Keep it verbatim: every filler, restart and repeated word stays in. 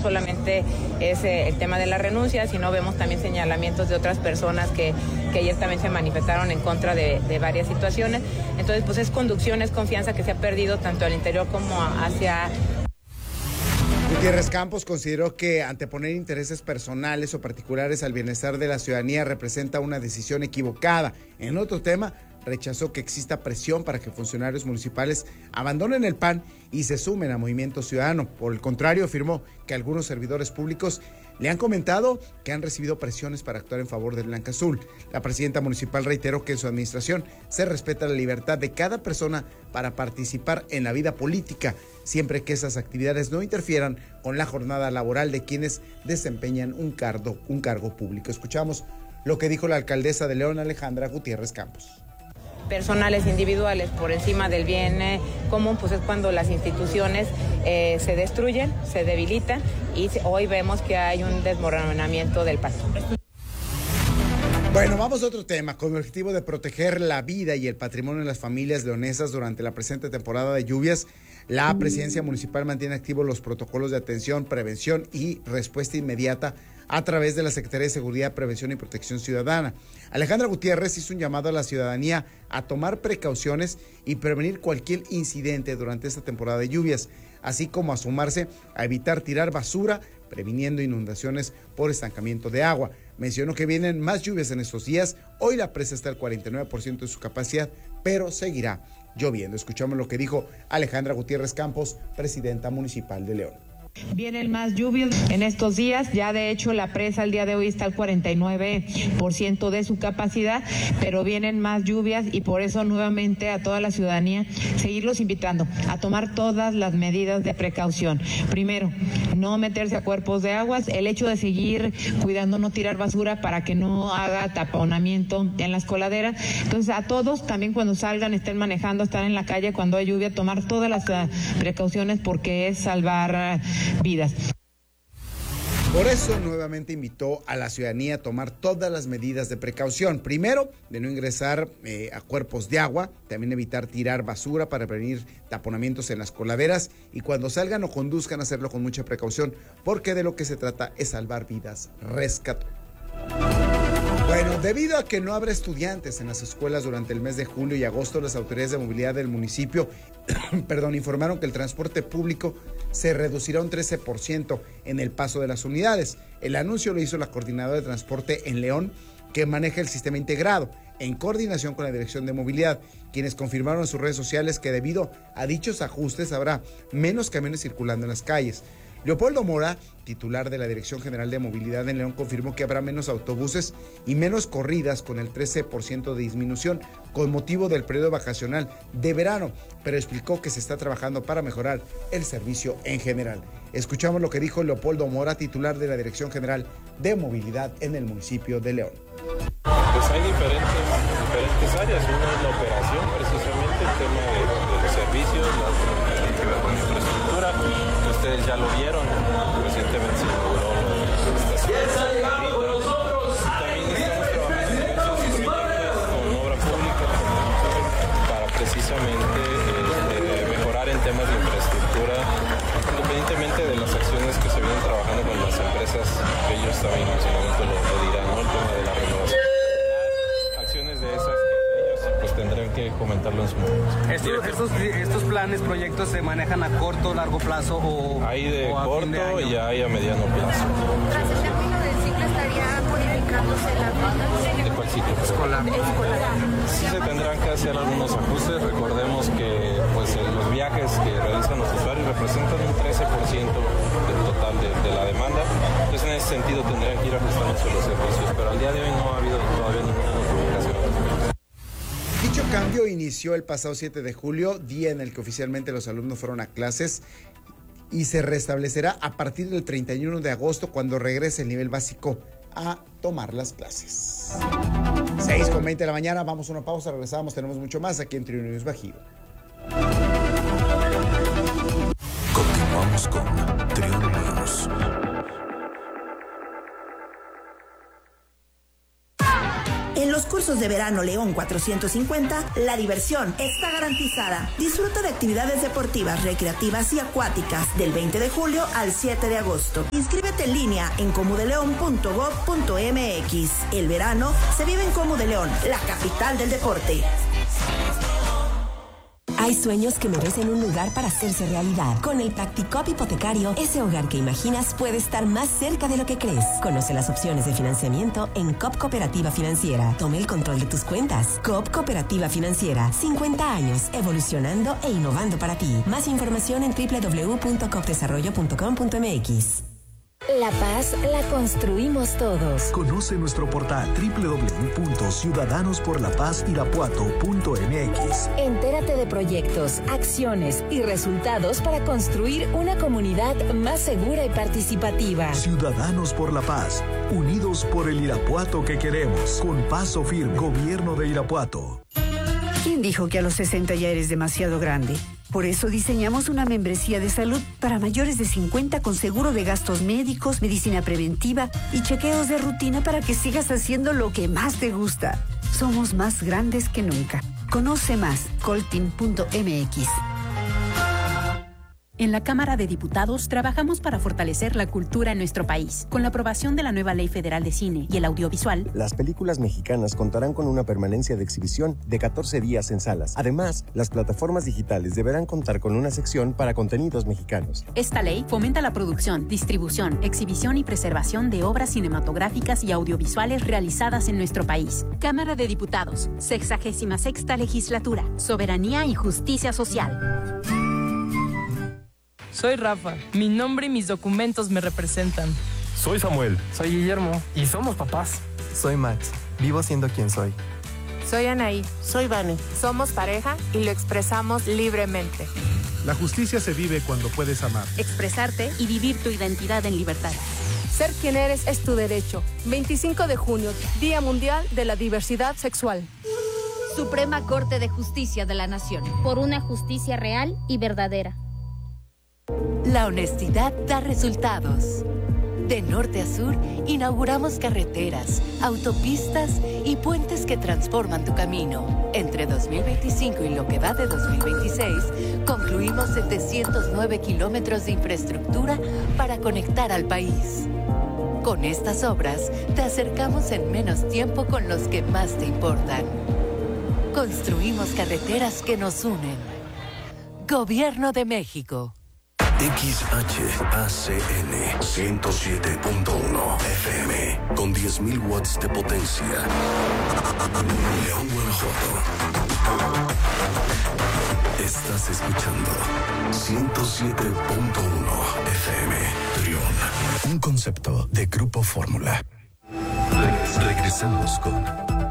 solamente es eh, el tema de la renuncia, sino vemos también señalamientos de otras personas que, que ayer también se manifestaron en contra de, de varias situaciones. Entonces, pues es conducción, es confianza que se ha perdido tanto al interior como hacia... Gutiérrez Campos consideró que anteponer intereses personales o particulares al bienestar de la ciudadanía representa una decisión equivocada. En otro tema, rechazó que exista presión para que funcionarios municipales abandonen el P A N y se sumen a Movimiento Ciudadano. Por el contrario, afirmó que algunos servidores públicos le han comentado que han recibido presiones para actuar en favor del Blancaazul. La presidenta municipal reiteró que en su administración se respeta la libertad de cada persona para participar en la vida política, siempre que esas actividades no interfieran con la jornada laboral de quienes desempeñan un cargo, un cargo público. Escuchamos lo que dijo la alcaldesa de León, Alejandra Gutiérrez Campos. Personales, individuales, por encima del bien eh, común, pues es cuando las instituciones eh, se destruyen, se debilitan, y hoy vemos que hay un desmoronamiento del pacto. Bueno, vamos a otro tema. Con el objetivo de proteger la vida y el patrimonio de las familias leonesas durante la presente temporada de lluvias, la Presidencia Municipal mantiene activos los protocolos de atención, prevención y respuesta inmediata a través de la Secretaría de Seguridad, Prevención y Protección Ciudadana. Alejandra Gutiérrez hizo un llamado a la ciudadanía a tomar precauciones y prevenir cualquier incidente durante esta temporada de lluvias, así como a sumarse a evitar tirar basura, previniendo inundaciones por estancamiento de agua. Mencionó que vienen más lluvias en estos días. Hoy la presa está al cuarenta y nueve por ciento de su capacidad, pero seguirá lloviendo. Escuchamos lo que dijo Alejandra Gutiérrez Campos, presidenta municipal de León. Vienen más lluvias en estos días, ya de hecho la presa el día de hoy está al cuarenta y nueve por ciento de su capacidad, pero vienen más lluvias y por eso nuevamente a toda la ciudadanía seguirlos invitando a tomar todas las medidas de precaución. Primero, no meterse a cuerpos de aguas, el hecho de seguir cuidando no tirar basura para que no haga taponamiento en las coladeras. Entonces a todos, también cuando salgan, estén manejando, están en la calle cuando hay lluvia, tomar todas las uh, precauciones porque es salvar uh, vidas. Por eso nuevamente invitó a la ciudadanía a tomar todas las medidas de precaución. Primero, de no ingresar eh, a cuerpos de agua, también evitar tirar basura para prevenir taponamientos en las coladeras, y cuando salgan o conduzcan hacerlo con mucha precaución, porque de lo que se trata es salvar vidas, rescatar. Bueno, debido a que no habrá estudiantes en las escuelas durante el mes de julio y agosto, las autoridades de movilidad del municipio perdón, informaron que el transporte público se reducirá un trece por ciento en el paso de las unidades. El anuncio lo hizo la coordinadora de transporte en León, que maneja el sistema integrado, en coordinación con la Dirección de Movilidad, quienes confirmaron en sus redes sociales que debido a dichos ajustes habrá menos camiones circulando en las calles. Leopoldo Mora, titular de la Dirección General de Movilidad en León, confirmó que habrá menos autobuses y menos corridas, con el trece por ciento de disminución con motivo del periodo vacacional de verano, pero explicó que se está trabajando para mejorar el servicio en general. Escuchamos lo que dijo Leopoldo Mora, titular de la Dirección General de Movilidad en el municipio de León. Pues hay diferentes, diferentes áreas. Una es la operación, precisamente el tema de, de los servicios, la, la infraestructura, que ustedes ya lo vieron, recientemente se inauguró la estación. También estamos trabajando con obra pública para precisamente este, mejorar en temas de infraestructura, independientemente de las acciones que se vienen trabajando con las empresas, que ellos también en su momento lo, lo dirán, ¿no? El tema de la renovación. Acciones de esas ellos pues tendrán que comentarlo en su momento. Estos, estos, estos planes, proyectos se manejan a corto, largo plazo o hay de o a corto fin de año. Y hay a mediano plazo. Tras el término del ciclo estaría modificándose la ruta. ¿De cuál ciclo? Escolar. Sí se tendrán que hacer algunos ajustes. Recordemos que pues los viajes que realizan los usuarios representan un trece por ciento del total de, de la demanda. Entonces en ese sentido tendrían que ir ajustándose los servicios, pero al día de hoy no ha habido todavía ninguna notificación. Dicho cambio inició el pasado siete de julio, día en el que oficialmente los alumnos fueron a clases, y se restablecerá a partir del treinta y uno de agosto, cuando regrese el nivel básico a tomar las clases. seis con veinte de la mañana, vamos a una pausa, regresamos, tenemos mucho más aquí en Triunfo News Bajío. Continuamos con Triunfo News. El En los cursos de verano León cuatrocientos cincuenta, la diversión está garantizada. Disfruta de actividades deportivas, recreativas y acuáticas del veinte de julio al siete de agosto. Inscríbete en línea en comudeleon punto gob punto mx. El verano se vive en Comu de León, la capital del deporte. Hay sueños que merecen un lugar para hacerse realidad. Con el Practicop hipotecario, ese hogar que imaginas puede estar más cerca de lo que crees. Conoce las opciones de financiamiento en Coop Cooperativa Financiera. Tome el control de tus cuentas. Coop Cooperativa Financiera. cincuenta años, evolucionando e innovando para ti. Más información en doble u doble u doble u punto coop desarrollo punto com punto m x. La paz la construimos todos. Conoce nuestro portal doble u doble u doble u punto ciudadanos por la paz irapuato punto m x. Entérate de proyectos, acciones y resultados para construir una comunidad más segura y participativa. Ciudadanos por la Paz, unidos por el Irapuato que queremos. Con paso firme, Gobierno de Irapuato. ¿Quién dijo que a los sesenta ya eres demasiado grande? Por eso diseñamos una membresía de salud para mayores de cincuenta con seguro de gastos médicos, medicina preventiva y chequeos de rutina para que sigas haciendo lo que más te gusta. Somos más grandes que nunca. Conoce más, coltin punto m x. En la Cámara de Diputados trabajamos para fortalecer la cultura en nuestro país. Con la aprobación de la nueva Ley Federal de Cine y el Audiovisual, las películas mexicanas contarán con una permanencia de exhibición de catorce días en salas. Además, las plataformas digitales deberán contar con una sección para contenidos mexicanos. Esta ley fomenta la producción, distribución, exhibición y preservación de obras cinematográficas y audiovisuales realizadas en nuestro país. Cámara de Diputados, sexagésima sexta legislatura, soberanía y justicia social. Soy Rafa. Mi nombre y mis documentos me representan. Soy Samuel. Soy Guillermo. Y somos papás. Soy Max. Vivo siendo quien soy. Soy Anaí. Soy Vane. Somos pareja y lo expresamos libremente. La justicia se vive cuando puedes amar, expresarte y vivir tu identidad en libertad. Ser quien eres es tu derecho. veinticinco de junio, Día Mundial de la Diversidad Sexual. Suprema Corte de Justicia de la Nación. Por una justicia real y verdadera. La honestidad da resultados. De norte a sur, inauguramos carreteras, autopistas y puentes que transforman tu camino. Entre dos mil veinticinco y lo que va de dos mil veintiséis, concluimos setecientos nueve kilómetros de infraestructura para conectar al país. Con estas obras, te acercamos en menos tiempo con los que más te importan. Construimos carreteras que nos unen. Gobierno de México. X H A C N ciento siete punto uno F M con diez mil watts de potencia. León, Guanajuato. Estás escuchando ciento siete punto uno F M. Trión, un concepto de Grupo Fórmula. Regresamos con